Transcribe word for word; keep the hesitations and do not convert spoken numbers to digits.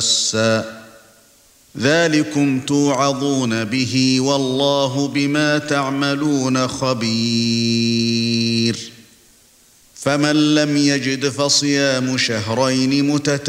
ذلكم توعظون به والله بما تعملون خبير. فمن لم يجد فصيام شهرين متتابعين